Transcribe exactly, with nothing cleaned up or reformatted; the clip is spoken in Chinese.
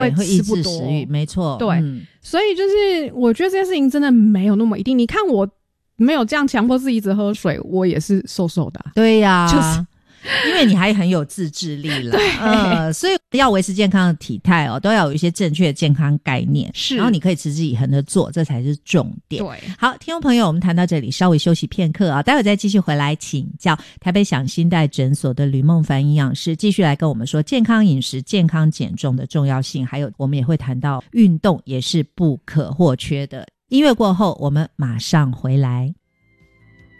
会抑吃不多制食欲，没错。 对、 嗯， 所以就是我觉得这件事情真的没有那么一定。你看我没有这样强迫自己一直喝水，我也是瘦瘦的、啊。 对呀、啊， 就是因为你还很有自制力啦，呃，所以要维持健康的体态哦，都要有一些正确的健康概念， 是， 然后你可以持之以恒的做，这才是重点。 对， 好，听众朋友，我们谈到这里，稍微休息片刻啊，待会再继续回来请教台北享新代诊所的吕孟凡营养师，继续来跟我们说健康饮食、健康减重的重要性，还有我们也会谈到运动也是不可或缺的。音乐过后，我们马上回来。